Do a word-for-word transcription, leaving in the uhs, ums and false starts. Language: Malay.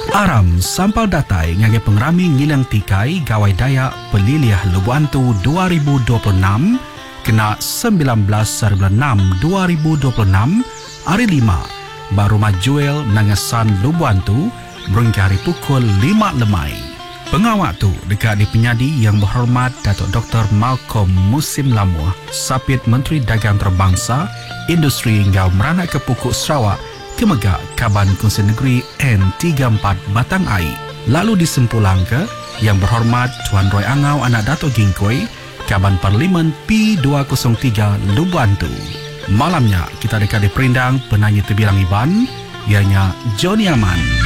Aram sampal datai ngagai pengerami ngilang tikai gawai daya peliliah Lubuantu dua ribu dua puluh enam kena sembilan belas bulan enam dua ribu dua puluh enam hari lima baru majuel nangasan Lubuantu berhingga hari pukul lima lemai. Pengawak tu dekat di penyadi yang berhormat Datuk Doktor Malcolm Musim Lamuh, Sapit Menteri Dagang Terbangsa, Industri hingga meranak ke Pokok Sarawak, Kemegak Kaban Kongsi Negeri N tiga puluh empat Batang Ai. Lalu disempulang ke yang berhormat Tuan Roy Angau anak Datuk Gingkoi, Kaban Parlimen P dua kosong tiga Lubuantu. Malamnya kita dekat di perindang penyanyi terbilang Iban, ianya Johnny Aman.